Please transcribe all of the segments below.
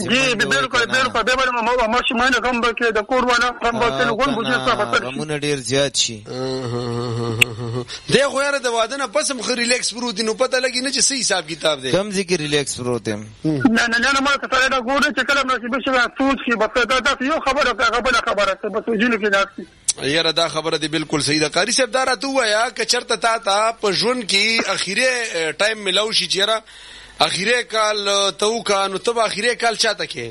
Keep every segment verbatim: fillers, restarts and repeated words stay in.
جی بالکل بالکل به باندې ما ما شي مانه کوم کې د کور ونه کوم به نو کوم بوجه څه خطر غمونه ډیر زیات شي. دی خو یاره د واده نه پس مخ ریلیکس پروت نو پته لګی نه چې صحیح حساب کتاب دی کم ذکر ریلیکس پروت هم نه نه نه ما ته سره دا ګوره چې کله نصیب شي سوچ شي بس دا دا یو خبره خبره خبره ته بس وجل کې داسي یاره دا خبره دی بالکل صحیح ده. قاری صاحب دا راته وایا ک چرته تا تا په ژوند کې اخیره ټایم ملاو شي چیرې اخیره کال تو کا نو تب اخیره کال چاته کې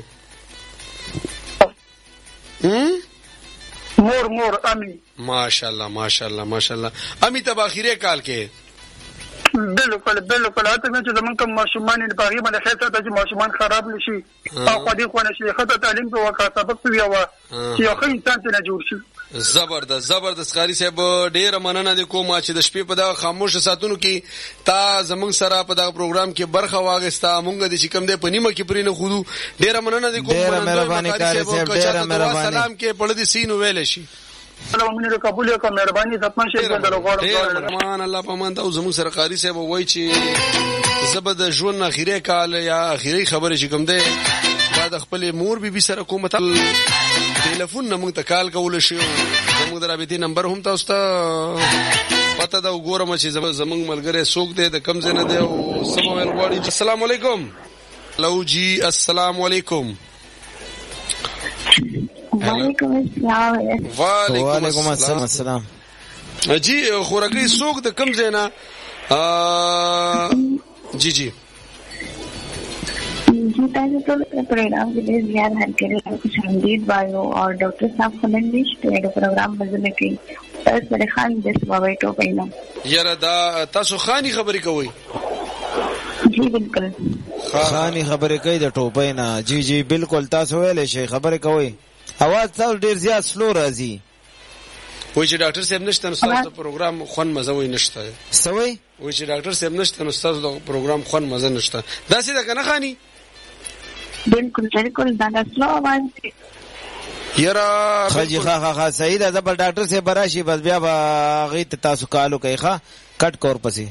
هم مور مور امي ماشاءالله ماشاءالله ماشاءالله امي تب اخیره کال کې بالکل بالکل اته چې زمونږ کوم ماشومان په هغه باندې خاصه د ماشومان خراب نشي او قدي خو نشي خاطر تعلیم په وکړه سبق وی او چې یو ښه انسان ته جوړ شي. زبردست زبردست قاری صاحب ډیر مننه د کوم چې د شپې په دا خاموش ساتونو کې تا زمونږ سره په دا پروګرام کې برخه واغستا مونږ د چکم دې پنیمه کې پرینه خودو ډیر مننه د کوم ډیر مهرباني قاری صاحب ډیر مهرباني سلام کې په دې سینو ویل شي سلامونه قبول وکړه مهرباني زپما شي ګندل غواړم مان الله پامان ته زموږ سره قاری صاحب وای چې زبد ژوند اخیره کال یا اخیری خبره چې کوم ده بعد خپل مور بي بي سره کومه ټلیفون نه موږ ته کال کول شي زموږ د رابطې نمبر هم تاسو ته پته دا وګورم چې زموږ ملګری څوک دی د کم ځای نه دی او سبا ویل غواړي. السلام علیکم لو جی السلام علیکم. وعلیکم السلام. وعلیکم السلام. جی خورګي څوک د کم ځای نه جی جی जी ताकि तो प्रोग्राम के लिए यार हर के लिए कुछ हमदीद बायो और डॉक्टर साहब खलंदिश तो प्रोग्राम बजने की बस मेरे खान देश बाबा तो पहिना यार دا تاسو خاني خبرې کوي जी बिल्कुल خاني خبرې کوي د ټوپې نه جی جی بالکل تاسو ویلې شي خبرې کوي اواز تاسو ډیر زیات سلو راځي وای چې ډاکټر صاحب نشته نو تاسو پروګرام خون مزه وای نشته سوي وای چې ډاکټر صاحب نشته نو تاسو پروګرام خون مزه نشته دا څه ده کنه خاني बिल्कुल बिल्कुल दादा स्लो आवाज یرا خجی ها ها ها صحیح ده زبر ډاکټر سے براشي بس بیا غي تاسو کالو کوي ښا کټ کور پسي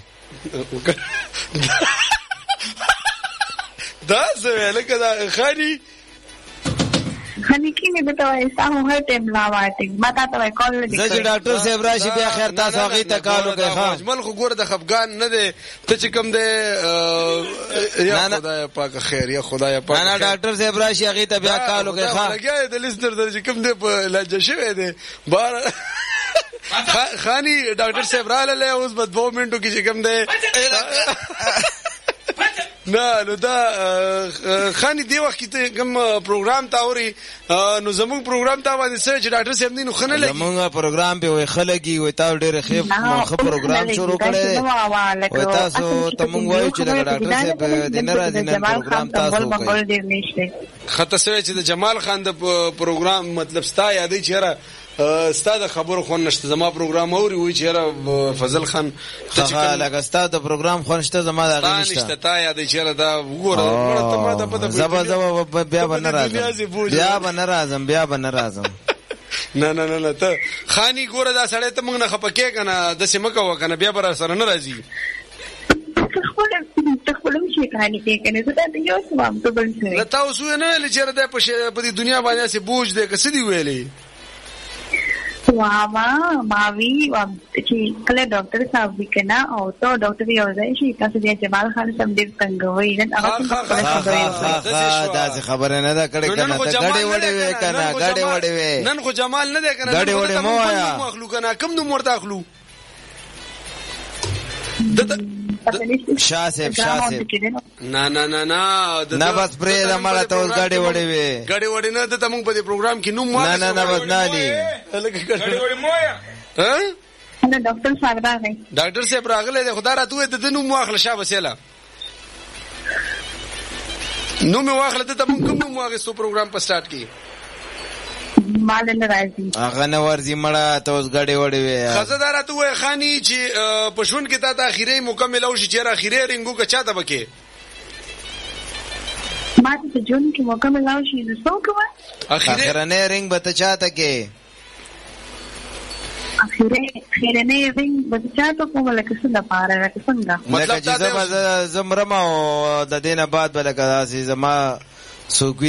دا څه لکه دا خاني خاني کې مې بتاوي سامو هر ټیم لا واټي ماته ته کال لګي زه ډاکټر صاحب راشي بیا خیر تاسو غي ته کالو کوي ښا اجمل خو ګور د خفغان نه دی ته چې کوم دی یا خدای پاک خیر یا خدای پاک نه ډاکټر صاحب راشي غي ته بیا کالو کوي ښا لګي د لیسنر درجه کوم دی په لجه شوی دی بار خاني ډاکټر صاحب را لاله اوس په دوه منټو کې چې کوم دی نه نو دا خاني دی وخت کې کوم پروګرام تا اوري نو زموږ پروګرام تا باندې څه چې ډاکټر صاحب نه خنه لګي زموږ پروګرام به وي خلګي وي تا ډېر خېف مخه پروګرام شروع کړي وي تاسو ته مونږ وایو چې ډاکټر صاحب د ناراضي نه پروګرام تاسو کوي خطه سوي چې د جمال خان د پروګرام مطلب ستا یادې چیرې استاد خبر خو نشته زما پروګرام اوري وای چیرې فضل خان ته لکه استاد پروګرام خو نشته زما دا نشته تا یاد چیرې دا وګوره ته ما ته پته زبا زبا بیا به ناراضم بیا به ناراضم بیا به ناراضم نه نه نه ته خاني ګوره دا سړی ته موږ نه خپکه کنه د سیمه کو کنه بیا بر سره نه راځي تخولم شي کہانی کې کنه زه دا یو سمام ته بل څه نه تاسو نه لچره د په دنیا باندې سي بوج دې کسې دی ویلې वामा मावी چې کله ډاکټر صاحب وکنا او ته ډاکټر یو ځای شي تاسو د جمال خان سم دې څنګه وای نن هغه دا خبره نه ده کړه کنه ته غړې وړې وې کنه غړې وړې وې نن خو جمال نه ده کنه غړې وړې مو آیا مخلوق نه کم نو مرته اخلو شاسب شاسب نه نه نه نه نه بس پرې د مړه ته غړې وړې وې غړې وړې نه ته موږ په دې پروګرام کې نو نه نه نه بس نه دي غړې وړې مو یا ها نه ډاکټر صاحب راغی ډاکټر صاحب راغله خدای راته د دنو مو اخله شابه سیلا نو مو اخله ته موږ کوم مو اخله سو پروګرام په سٹارټ کې مال نه راځي هغه نه ورځي مړه ته اوس غړې وړې وې خزدار ته وای خاني چې پښون کې تا ته اخیری مکمل او شي چې اخیری رنګو کا چاته بکې ما ته جون کې مکمل او شي زه څو کوم اخیری نه رنګ به ته چاته کې اخیری اخیری نه رنګ به چاته کوم لکه څنګه پاره لکه څنګه مطلب چې زما زمرما او د دینه بعد بلکې زما سوګي